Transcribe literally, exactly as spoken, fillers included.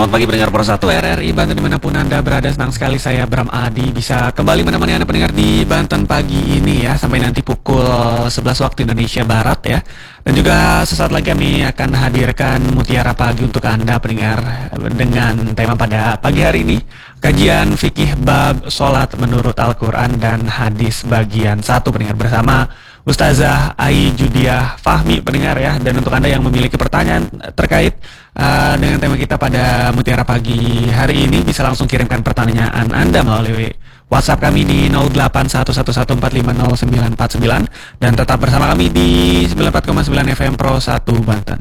Selamat pagi pendengar Pro satu R R I Banten dimanapun Anda berada. Senang sekali saya Bram Adi bisa kembali menemani Anda pendengar di Banten pagi ini ya, sampai nanti pukul sebelas waktu Indonesia Barat ya. Dan juga sesaat lagi kami akan hadirkan Mutiara Pagi untuk Anda pendengar dengan tema pada pagi hari ini, kajian fikih bab sholat menurut Al-Quran dan hadis bagian satu pendengar, bersama Ustazah Ai Judiah Fahmi pendengar ya. Dan untuk Anda yang memiliki pertanyaan terkait uh, dengan tema kita pada Mutiara Pagi hari ini, bisa langsung kirimkan pertanyaan Anda melalui WhatsApp kami di nol delapan satu satu satu empat lima nol sembilan empat sembilan, dan tetap bersama kami di sembilan puluh empat koma sembilan F M Pro satu Banten.